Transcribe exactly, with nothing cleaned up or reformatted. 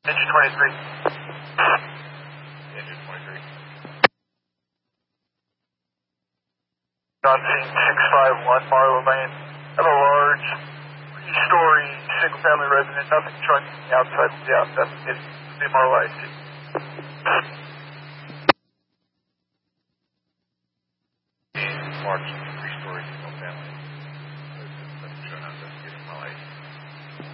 Engine twenty-three. Engine twenty-three. On scene six five one, Marlow Lane. Have a large three-story single-family residence, nothing trunking the outside of the outside. It's the Marlow I C. Large three-story single family.